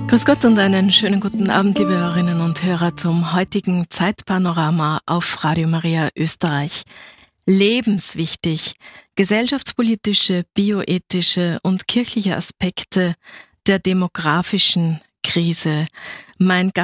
Grüß Gott und einen schönen guten Abend, liebe Hörerinnen und Hörer, zum heutigen Zeitpanorama auf Radio Maria Österreich. Lebenswichtig: gesellschaftspolitische, bioethische und kirchliche Aspekte der demografischen Krise. Mein